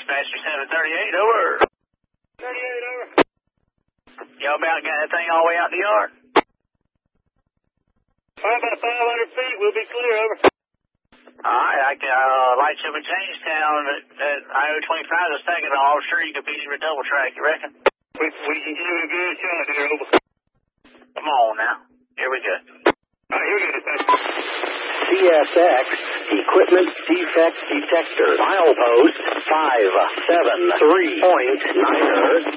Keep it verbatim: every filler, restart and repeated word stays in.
Dispatcher seven thirty-eight, over. thirty-eight, over. Y'all about got that thing all the way out the yard? Probably about five hundred feet. We'll be clear, over. Alright, I can, uh, lights up in Jamestown at, at I O twenty-five a second. I'm sure you could beat him with double track, you reckon? We, we can give it a good shot here, over. Come on now. Here we go. Alright, here we go, Dispatcher. C S X Equipment Defect Detector. Milepost five seven three point nine.